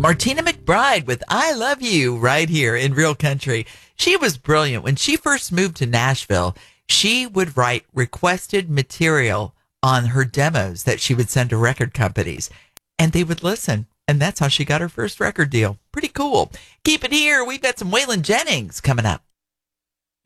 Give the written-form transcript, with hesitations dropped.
Martina McBride with I Love You right here in Real Country. She was brilliant. When she first moved to Nashville, she would write requested material on her demos that she would send to record companies, and they would listen. And that's how she got her first record deal. Pretty cool. Keep it here. We've got some Waylon Jennings coming up.